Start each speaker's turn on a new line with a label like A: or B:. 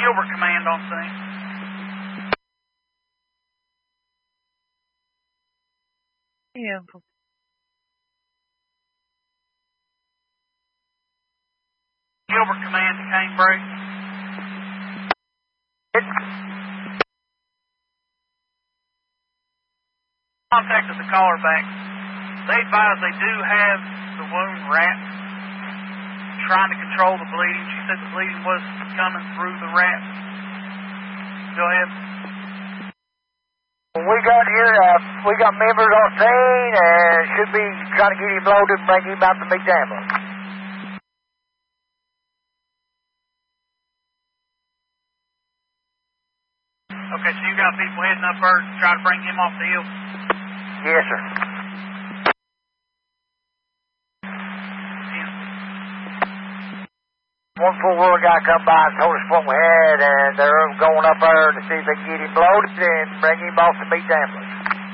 A: Gilbert Command on scene.
B: Yeah.
A: Gilbert Command to Canebrake. Contacted the caller back. They advise they do have the wound wrapped, trying to control the bleeding. She said the bleeding was coming through the wrap. Go ahead.
C: We got here, we got members on scene and should be trying to get him loaded and bring him out to meet the ambulance.
A: Okay, so you got people heading up there to try to bring him off the hill?
C: Yes, sir. One four-wheeler guy come by and told us what we had, and they're going up there to see if they can get him loaded and bring him off to meet the ambulance.